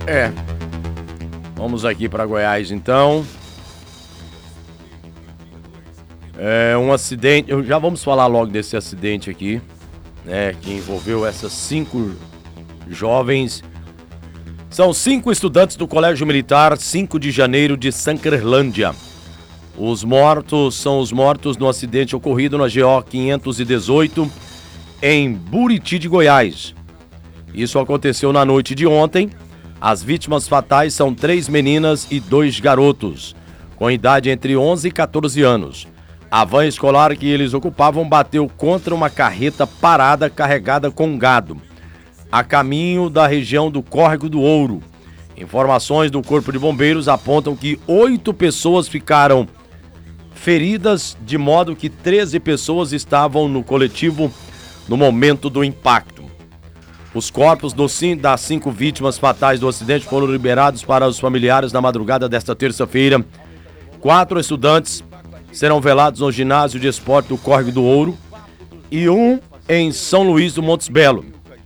Vamos aqui para Goiás, então. Um acidente, já vamos falar logo desse acidente aqui, né, que envolveu essas 5 jovens. São 5 estudantes do Colégio Militar 5 de janeiro de Sancrelândia. Os mortos são os mortos no acidente ocorrido na GO 518 em Buriti de Goiás. Isso aconteceu na noite de ontem. As vítimas fatais são 3 meninas e 2 garotos, com idade entre 11 e 14 anos. A van escolar que eles ocupavam bateu contra uma carreta parada carregada com gado, a caminho da região do Córrego do Ouro. Informações do Corpo de Bombeiros apontam que 8 pessoas ficaram feridas, de modo que 13 pessoas estavam no coletivo no momento do impacto. Os corpos das 5 vítimas fatais do acidente foram liberados para os familiares na madrugada desta terça-feira. 4 estudantes serão velados no ginásio de esporte do Córrego do Ouro e 1 em São Luís do Montes Belo.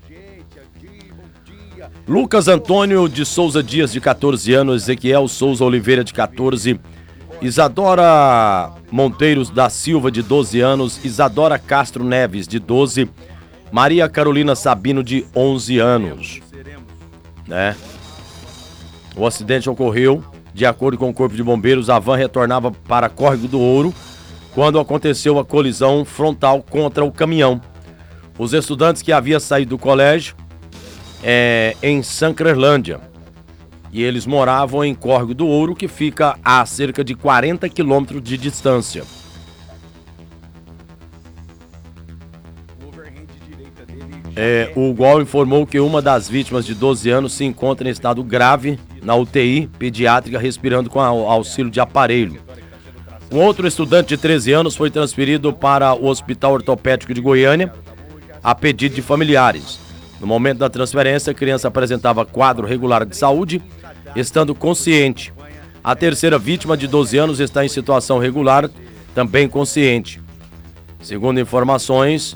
Lucas Antônio de Souza Dias, de 14 anos, Ezequiel Souza Oliveira, de 14, Isadora Monteiros da Silva, de 12 anos, Isadora Castro Neves, de 12, Maria Carolina Sabino, de 11 anos. Né? O acidente ocorreu. De acordo com o Corpo de Bombeiros, a van retornava para Córrego do Ouro quando aconteceu a colisão frontal contra o caminhão. Os estudantes que haviam saído do colégio em Sancrelândia e eles moravam em Córrego do Ouro, que fica a cerca de 40 quilômetros de distância. O UOL informou que uma das vítimas, de 12 anos, se encontra em estado grave na UTI pediátrica, respirando com auxílio de aparelho. Um outro estudante de 13 anos foi transferido para o Hospital Ortopédico de Goiânia a pedido de familiares. No momento da transferência, a criança apresentava quadro regular de saúde, estando consciente. A terceira vítima, de 12 anos, está em situação regular, também consciente. Segundo informações,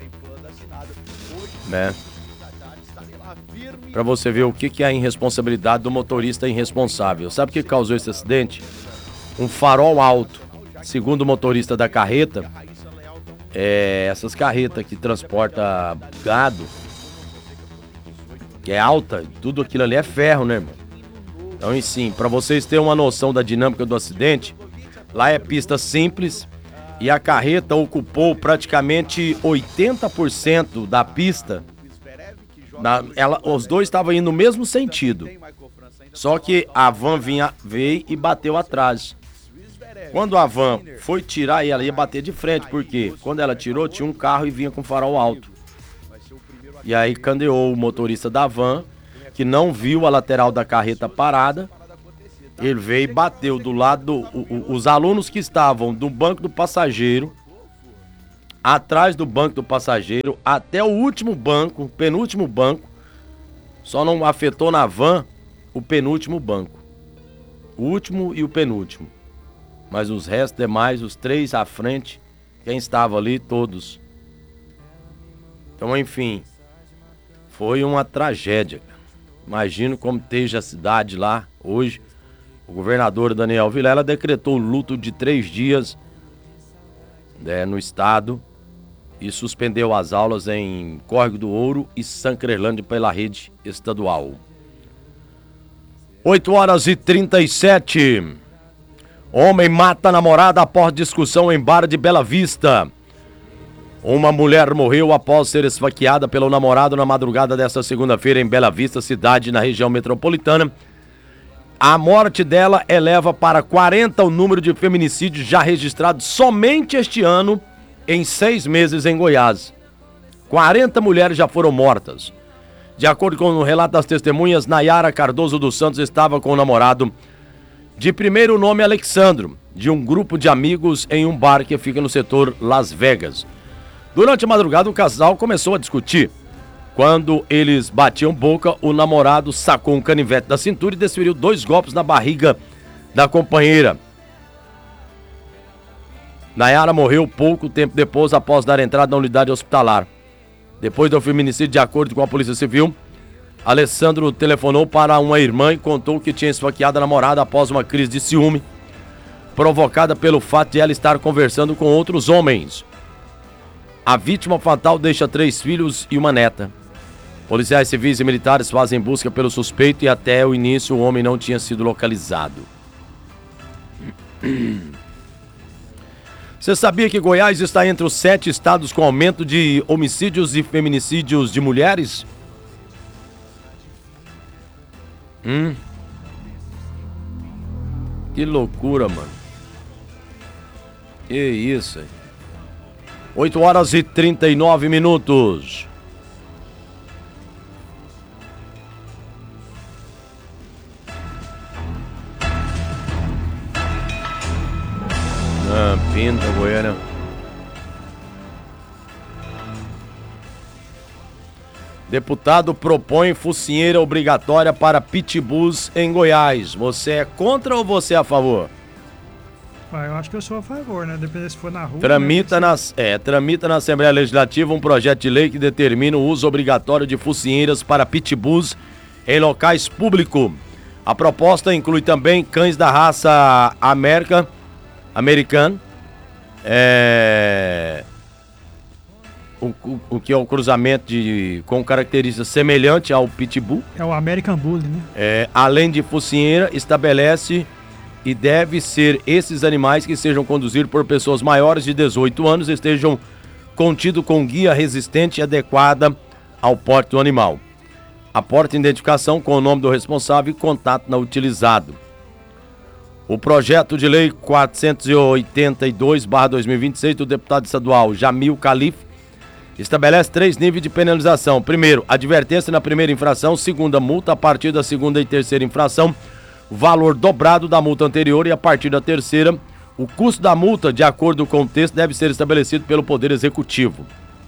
né? Para você ver o que é a irresponsabilidade do motorista irresponsável. Sabe o que causou esse acidente? Um farol alto. Segundo o motorista da carreta, essas carretas que transportam gado, que é alta, tudo aquilo ali é ferro, né, irmão? Então, sim, para vocês terem uma noção da dinâmica do acidente, lá é pista simples e a carreta ocupou praticamente 80% da pista. Os dois estavam indo no mesmo sentido, só que a van veio e bateu atrás. Quando a van foi tirar, ela ia bater de frente, porque quando ela tirou, tinha um carro e vinha com farol alto. E aí candeou o motorista da van, que não viu a lateral da carreta parada. Ele veio e bateu do lado os alunos que estavam do banco do passageiro, atrás do banco do passageiro, até o último banco, penúltimo banco. Só não afetou na van o penúltimo banco. O último e o penúltimo. Mas os restos demais, os 3 à frente, quem estava ali, todos. Então, enfim, foi uma tragédia. Imagino como esteja a cidade lá hoje. O governador Daniel Vilela decretou luto de 3 dias, no estado, e suspendeu as aulas em Córrego do Ouro e Sancrelândia pela rede estadual. 8h37. Homem mata a namorada após discussão em bar de Bela Vista. Uma mulher morreu após ser esfaqueada pelo namorado na madrugada desta segunda-feira em Bela Vista, cidade na região metropolitana. A morte dela eleva para 40 o número de feminicídios já registrados somente este ano, em 6 meses em Goiás. 40 mulheres já foram mortas. De acordo com o relato das testemunhas, Nayara Cardoso dos Santos estava com o namorado, de primeiro nome Alexandro, de um grupo de amigos em um bar que fica no setor Las Vegas. Durante a madrugada, o casal começou a discutir. Quando eles batiam boca, o namorado sacou um canivete da cintura e desferiu 2 golpes na barriga da companheira. Nayara morreu pouco tempo depois, após dar entrada na unidade hospitalar. Depois do feminicídio, de acordo com a Polícia Civil, Alessandro telefonou para uma irmã e contou que tinha esfaqueado a namorada após uma crise de ciúme, provocada pelo fato de ela estar conversando com outros homens. A vítima fatal deixa 3 filhos e uma neta. Policiais civis e militares fazem busca pelo suspeito e até o início o homem não tinha sido localizado. Você sabia que Goiás está entre os 7 estados com aumento de homicídios e feminicídios de mulheres? Que loucura, mano. Que isso, hein? 8h39. Pinta, Goiânia. Deputado propõe focinheira obrigatória para pitbulls em Goiás. Você é contra ou você é a favor? Eu acho que eu sou a favor, né? Dependendo se for na rua. Tramita na Assembleia Legislativa um projeto de lei que determina o uso obrigatório de focinheiras para pitbulls em locais públicos. A proposta inclui também cães da raça American, o que é o cruzamento com características semelhantes ao pitbull. É o American Bully, né? Além de focinheira, estabelece e deve ser esses animais que sejam conduzidos por pessoas maiores de 18 anos estejam contidos com guia resistente e adequada ao porte do animal. Aporta identificação com o nome do responsável e contato não utilizado. O projeto de lei 482/2026 do deputado estadual Jamil Calife estabelece 3 níveis de penalização. Primeiro, advertência na primeira infração. Segunda, multa a partir da segunda e terceira infração, valor dobrado da multa anterior, e a partir da terceira, o custo da multa, de acordo com o texto, deve ser estabelecido pelo Poder Executivo.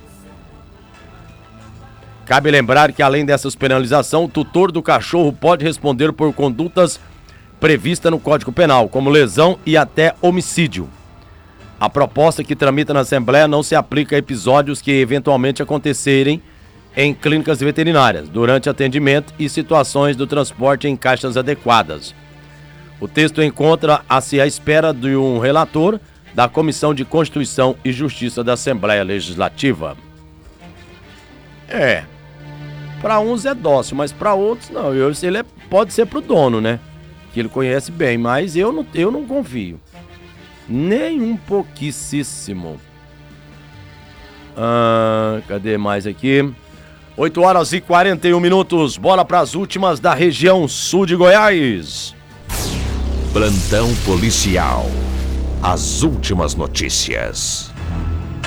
Cabe lembrar que, além dessas penalizações, o tutor do cachorro pode responder por condutas previstas no Código Penal, como lesão e até homicídio. A proposta que tramita na Assembleia não se aplica a episódios que eventualmente acontecerem em clínicas veterinárias, durante atendimento e situações do transporte em caixas adequadas. O texto encontra-se à espera de um relator da Comissão de Constituição e Justiça da Assembleia Legislativa. Para uns é dócil, mas para outros não. Ele pode ser pro dono, né? Que ele conhece bem, mas eu não confio. Nem um pouquíssimo. Cadê mais aqui? 8h41. Bola para as últimas da região sul de Goiás. Plantão policial. As últimas notícias.